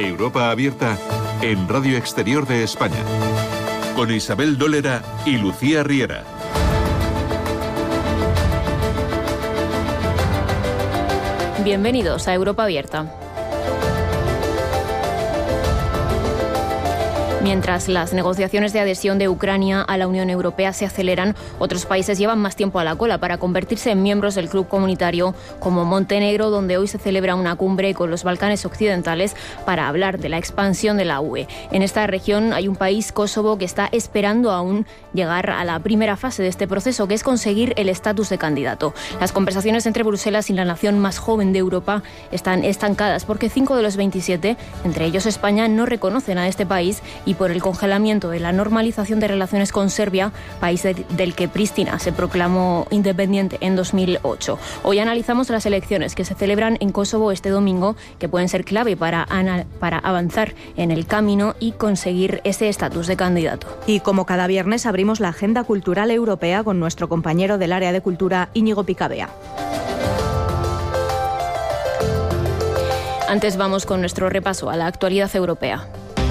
Europa Abierta en Radio Exterior de España, con Isabel Dólera y Lucía Riera. Bienvenidos a Europa Abierta. Mientras las negociaciones de adhesión de Ucrania a la Unión Europea se aceleran, otros países llevan más tiempo a la cola para convertirse en miembros del club comunitario, como Montenegro, donde hoy se celebra una cumbre con los Balcanes occidentales para hablar de la expansión de la UE. En esta región hay un país, Kosovo, que está esperando aún llegar a la primera fase de este proceso, que es conseguir el estatus de candidato. Las conversaciones entre Bruselas y la nación más joven de Europa están estancadas porque 5 de los 27, entre ellos España, no reconocen a este país y por el congelamiento de la normalización de relaciones con Serbia, país del que Pristina se proclamó independiente en 2008. Hoy analizamos las elecciones que se celebran en Kosovo este domingo, que pueden ser clave para avanzar en el camino y conseguir ese estatus de candidato. Y como cada viernes abrimos la agenda cultural europea con nuestro compañero del área de cultura, Íñigo Picabea. Antes vamos con nuestro repaso a la actualidad europea.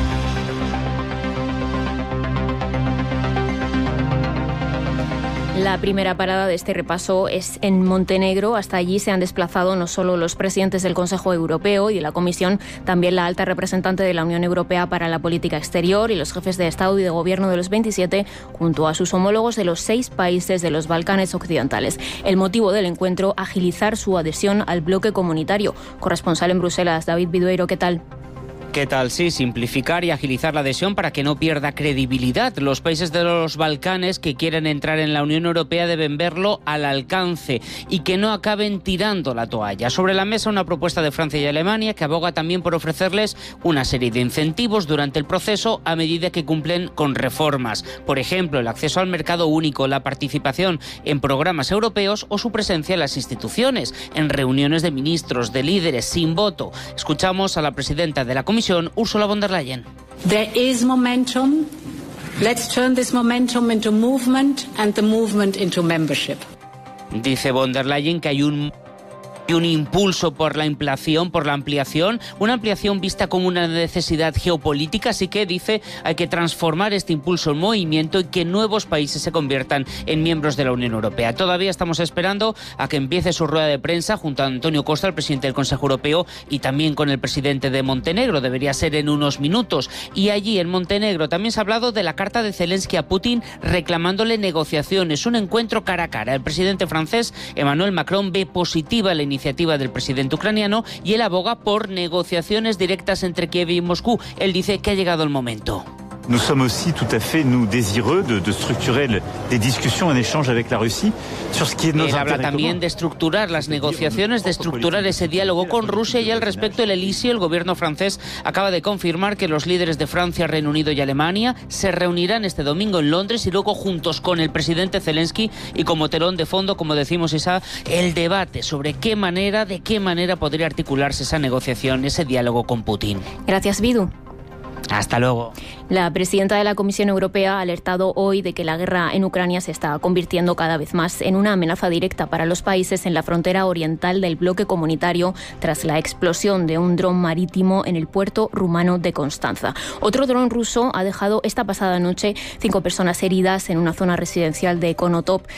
La primera parada de este repaso es en Montenegro. Hasta allí se han desplazado no solo los presidentes del Consejo Europeo y de la Comisión, también la alta representante de la Unión Europea para la Política Exterior y los jefes de Estado y de Gobierno de los 27, junto a sus homólogos de los 6 países de los Balcanes occidentales. El motivo del encuentro, agilizar su adhesión al bloque comunitario. Corresponsal en Bruselas, David Vidueiro, ¿qué tal? ¿Qué tal? Sí, simplificar y agilizar la adhesión para que no pierda credibilidad. Los países de los Balcanes que quieren entrar en la Unión Europea deben verlo al alcance y que no acaben tirando la toalla. Sobre la mesa una propuesta de Francia y Alemania que aboga también por ofrecerles una serie de incentivos durante el proceso a medida que cumplen con reformas. Por ejemplo, el acceso al mercado único, la participación en programas europeos o su presencia en las instituciones, en reuniones de ministros, de líderes, sin voto. Escuchamos a la presidenta de la Comisión, Ursula von der Leyen. There is momentum. Let's turn this momentum into movement and the movement into membership. Dice von der Leyen que hay un impulso por la ampliación, una ampliación vista como una necesidad geopolítica, así que dice hay que transformar este impulso en movimiento y que nuevos países se conviertan en miembros de la Unión Europea. Todavía estamos esperando a que empiece su rueda de prensa junto a Antonio Costa, el presidente del Consejo Europeo, y también con el presidente de Montenegro. Debería ser en unos minutos. Y allí en Montenegro también se ha hablado de la carta de Zelensky a Putin reclamándole negociaciones, un encuentro cara a cara. El presidente francés Emmanuel Macron ve positiva la iniciativa del presidente ucraniano y él aboga por negociaciones directas entre Kiev y Moscú. Él dice que ha llegado el momento. Nous sommes aussi tout à fait désireux de structurer des discussions, un échange avec la Russie sur ce qui est nos intérêts. Él habla también de estructurar las negociaciones, de estructurar ese diálogo con Rusia y al respecto el Elíseo, el gobierno francés, acaba de confirmar que los líderes de Francia, Reino Unido y Alemania se reunirán este domingo en Londres y luego juntos con el presidente Zelensky y como telón de fondo, como decimos, Isa, el debate sobre de qué manera podría articularse esa negociación, ese diálogo con Putin. Gracias, Vidu. Hasta luego. La presidenta de la Comisión Europea ha alertado hoy de que la guerra en Ucrania se está convirtiendo cada vez más en una amenaza directa para los países en la frontera oriental del bloque comunitario tras la explosión de un dron marítimo en el puerto rumano de Constanza. Otro dron ruso ha dejado esta pasada noche 5 personas heridas en una zona residencial de Konotop,